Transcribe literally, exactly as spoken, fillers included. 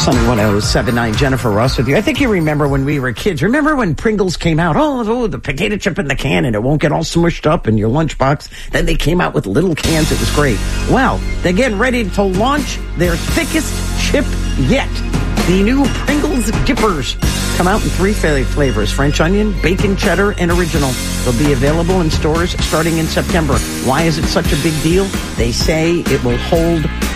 Sunny one oh seven point nine, Jennifer Ross with you. I think you remember when we were kids. Remember when Pringles came out? Oh, oh, the potato chip in the can and it won't get all smushed up in your lunchbox. Then they came out with little cans. It was great. Well, they're getting ready to launch their thickest chip yet. The new Pringles Dippers come out in three flavors: French onion, bacon cheddar, and original. They'll be available in stores starting in September. Why is it such a big deal? They say it will hold